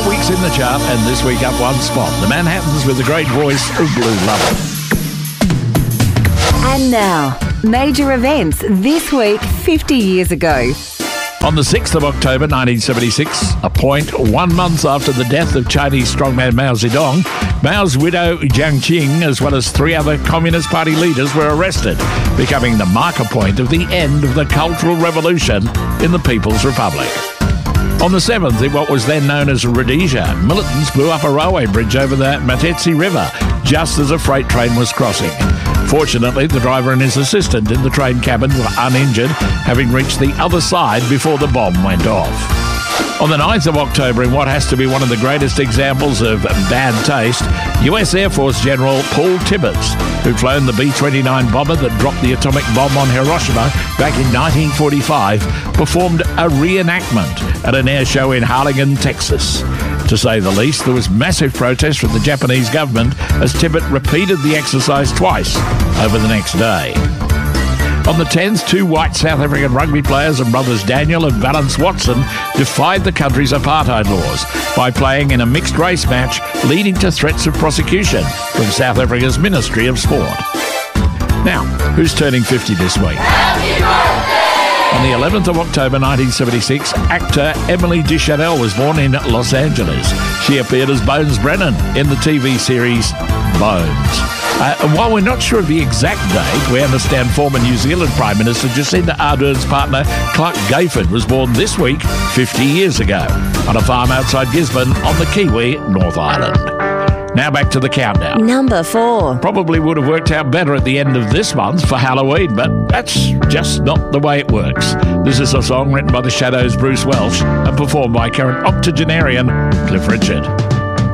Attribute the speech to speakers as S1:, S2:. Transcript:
S1: 4 weeks in the chart and this week up one spot. The Manhattans with the great voice of Blue Love It.
S2: And now, major events this week 50 years ago.
S1: On the 6th of October 1976, a point 1 month after the death of Chinese strongman Mao Zedong, Mao's widow Jiang Qing, as well as 3 other Communist Party leaders, were arrested, becoming the marker point of the end of the Cultural Revolution in the People's Republic. On the 7th, in what was then known as Rhodesia, militants blew up a railway bridge over the Metetsi River just as a freight train was crossing. Fortunately, the driver and his assistant in the train cabin were uninjured, having reached the other side before the bomb went off. On the 9th of October, in what has to be one of the greatest examples of bad taste, US Air Force General Paul Tibbets, who'd flown the B-29 bomber that dropped the atomic bomb on Hiroshima back in 1945, performed a reenactment at an air show in Harlingen, Texas. To say the least, there was massive protest from the Japanese government as Tibbet repeated the exercise twice over the next day. On the 10th, 2 white South African rugby players and brothers Daniel and Valence Watson defied the country's apartheid laws by playing in a mixed race match, leading to threats of prosecution from South Africa's Ministry of Sport. Now, who's turning 50 this week?
S3: Happy birthday!
S1: On the 11th of October 1976, actor Emily Deschanel was born in Los Angeles. She appeared as Bones Brennan in the TV series Bones. And while we're not sure of the exact date, we understand former New Zealand Prime Minister Jacinda Ardern's partner Clark Gayford was born this week 50 years ago on a farm outside Gisborne on the Kiwi North Island. Now back to the countdown.
S2: Number 4.
S1: Probably would have worked out better at the end of this month for Halloween, but that's just not the way it works. This is a song written by the Shadows' Bruce Welch and performed by current octogenarian Cliff Richard.